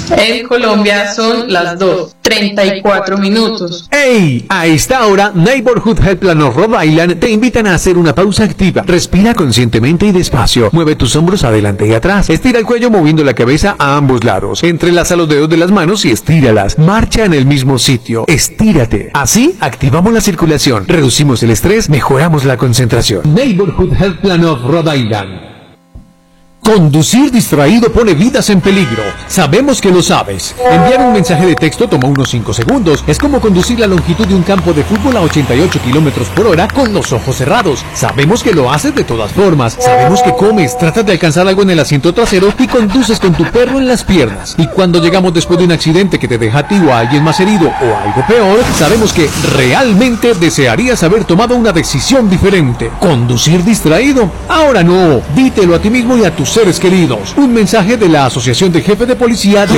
En Colombia son las 2:34. ¡Ey! A esta hora, Neighborhood Health Plan of Rhode Island te invitan a hacer una pausa activa. Respira conscientemente y despacio. Mueve tus hombros adelante y atrás. Estira el cuello moviendo la cabeza a ambos lados. Entrelaza los dedos de las manos y estíralas. Marcha en el mismo sitio. Estírate. Así, activamos la circulación, reducimos el estrés, mejoramos la concentración. Neighborhood Health Plan of Rhode Island. Conducir distraído pone vidas en peligro. Sabemos que lo sabes. Enviar un mensaje de texto toma unos 5 segundos. Es como conducir la longitud de un campo de fútbol a 88 kilómetros por hora con los ojos cerrados. Sabemos que lo haces de todas formas. Sabemos que comes, tratas de alcanzar algo en el asiento trasero y conduces con tu perro en las piernas. Y cuando llegamos después de un accidente que te deja a ti o a alguien más herido o algo peor, sabemos que realmente desearías haber tomado una decisión diferente. Conducir distraído. Ahora no. Dítelo a ti mismo y a tus seres queridos. Un mensaje de la Asociación de Jefes de Policía de